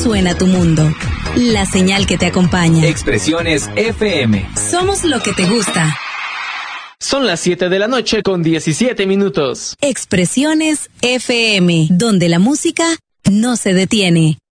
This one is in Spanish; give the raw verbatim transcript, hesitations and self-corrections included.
suena tu mundo. La señal que te acompaña. Expresiones F M. Somos lo que te gusta. Son las siete de la noche con diecisiete minutos. Expresiones F M, donde la música no se detiene.